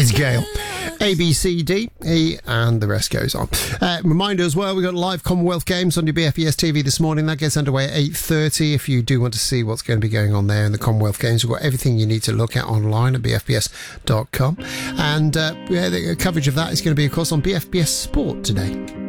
is Gail. A, B, C, D, E, and the rest goes on. Reminder as well, we've got live Commonwealth Games on your BFBS TV this morning. That gets underway at 8:30. If you do want to see what's going to be going on there in the Commonwealth Games, we've got everything you need to look at online at bfbs.com. And the coverage of that is going to be, of course, on BFBS Sport today.